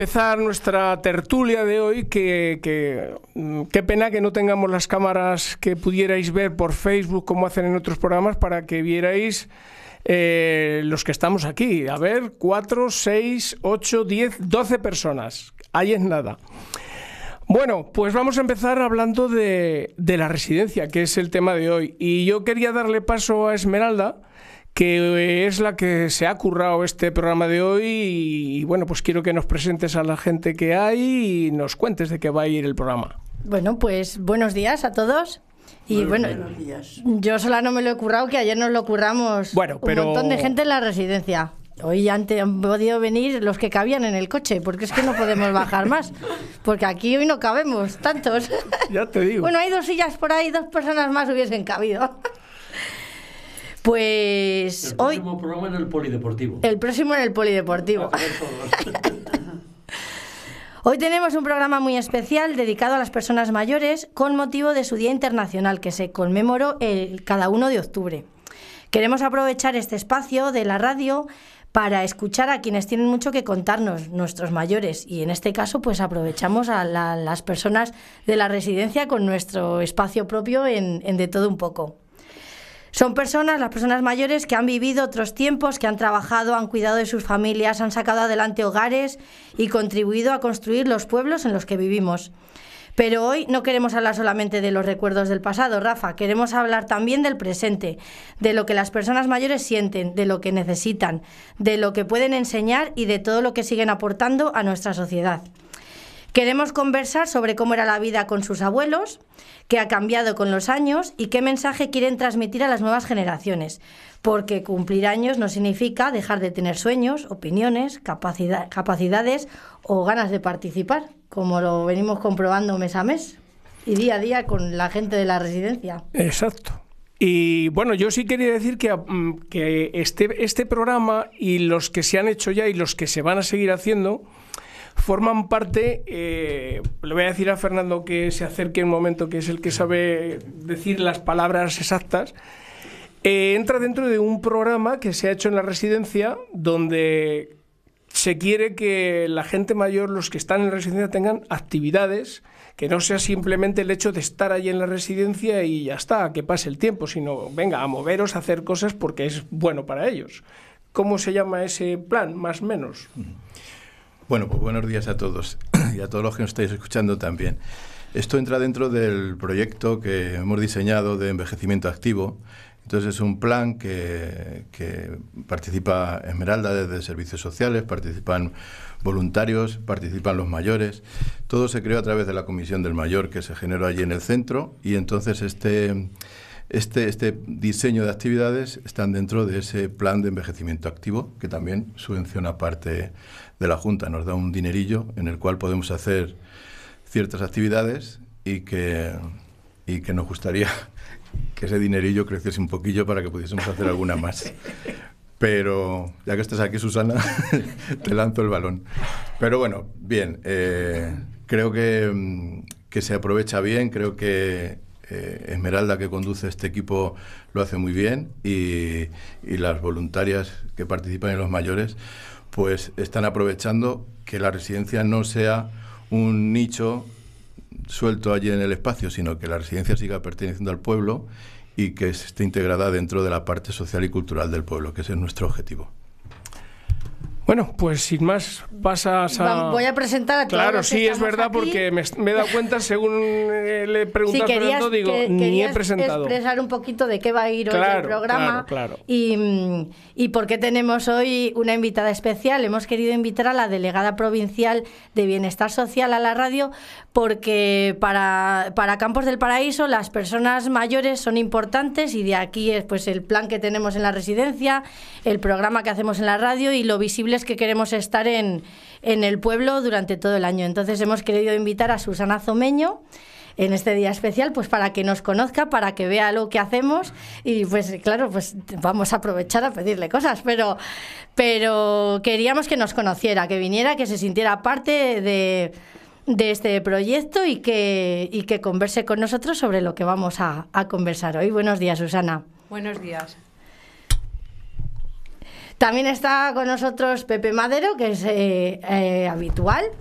Empezar nuestra tertulia de hoy, qué pena que no tengamos las cámaras que pudierais ver por Facebook como hacen en otros programas para que vierais los que estamos aquí. A ver, 4, 6, 8, 10, 12 personas. Ahí es nada. Bueno, pues vamos a empezar hablando de la residencia, que es el tema de hoy. Y yo quería darle paso a Esmeralda, que es la que se ha currado este programa de hoy y bueno, pues quiero que nos presentes a la gente que hay y nos cuentes de qué va a ir el programa. Bueno, pues buenos días a todos. Y buenos días. Yo sola no me lo he currado, que ayer nos lo curramos un montón de gente en la residencia. Hoy han podido venir los que cabían en el coche, porque es que no podemos bajar más, porque aquí hoy no cabemos tantos. Ya te digo. Bueno, hay 2 sillas por ahí, 2 personas más hubiesen cabido. Pues el próximo programa en el Polideportivo. El próximo en el Polideportivo. Hoy tenemos un programa muy especial dedicado a las personas mayores con motivo de su Día Internacional, que se conmemoró cada 1 de octubre. Queremos aprovechar este espacio de la radio para escuchar a quienes tienen mucho que contarnos, nuestros mayores, y en este caso pues aprovechamos a las personas de la residencia con nuestro espacio propio en De Todo Un Poco. Son las personas mayores que han vivido otros tiempos, que han trabajado, han cuidado de sus familias, han sacado adelante hogares y contribuido a construir los pueblos en los que vivimos. Pero hoy no queremos hablar solamente de los recuerdos del pasado, Rafa, queremos hablar también del presente, de lo que las personas mayores sienten, de lo que necesitan, de lo que pueden enseñar y de todo lo que siguen aportando a nuestra sociedad. Queremos conversar sobre cómo era la vida con sus abuelos, qué ha cambiado con los años y qué mensaje quieren transmitir a las nuevas generaciones, porque cumplir años no significa dejar de tener sueños, opiniones, capacidades o ganas de participar, como lo venimos comprobando mes a mes y día a día con la gente de la residencia. Exacto. Y bueno, yo sí quería decir que este programa y los que se han hecho ya y los que se van a seguir haciendo forman parte, le voy a decir a Fernando que se acerque un momento, que es el que sabe decir las palabras exactas, entra dentro de un programa que se ha hecho en la residencia donde se quiere que la gente mayor, los que están en la residencia, tengan actividades, que no sea simplemente el hecho de estar allí en la residencia y ya está, que pase el tiempo, sino venga, a moveros, a hacer cosas porque es bueno para ellos. ¿Cómo se llama ese plan, más o menos? Bueno, pues buenos días a todos y a todos los que nos estáis escuchando también. Esto entra dentro del proyecto que hemos diseñado de envejecimiento activo. Entonces es un plan que participa Esmeralda desde Servicios Sociales, participan voluntarios, participan los mayores. Todo se creó a través de la Comisión del Mayor que se generó allí en el centro y entonces este diseño de actividades están dentro de ese plan de envejecimiento activo que también subvenciona parte de la Junta. Nos da un dinerillo en el cual podemos hacer ciertas actividades y que nos gustaría que ese dinerillo creciese un poquillo para que pudiésemos hacer alguna más. Pero ya que estás aquí, Susana, te lanzo el balón. Pero bueno, bien, creo que se aprovecha bien, creo que Esmeralda, que conduce este equipo, lo hace muy bien y las voluntarias que participan en los mayores pues están aprovechando que la residencia no sea un nicho suelto allí en el espacio, sino que la residencia siga perteneciendo al pueblo y que esté integrada dentro de la parte social y cultural del pueblo, que ese es nuestro objetivo. Bueno, pues sin más, pasas a... Voy a presentar a todos. Claro, sí, es verdad, aquí, porque me he dado cuenta, según le he preguntado a Fernando, digo, ni he presentado. Expresar un poquito de qué va a ir hoy el programa. Claro. Y por qué tenemos hoy una invitada especial. Hemos querido invitar a la delegada provincial de Bienestar Social a la radio, porque para Campos del Paraíso las personas mayores son importantes y de aquí es pues el plan que tenemos en la residencia, el programa que hacemos en la radio y lo visible que queremos estar en el pueblo durante todo el año. Entonces hemos querido invitar a Susana Zomeño en este día especial, pues para que nos conozca, para que vea lo que hacemos y pues claro, pues vamos a aprovechar a pedirle cosas, pero queríamos que nos conociera, que viniera, que se sintiera parte de este proyecto y que converse con nosotros sobre lo que vamos a conversar hoy. Buenos días, Susana. Buenos días. También está con nosotros Pepe Madero, que es habitual.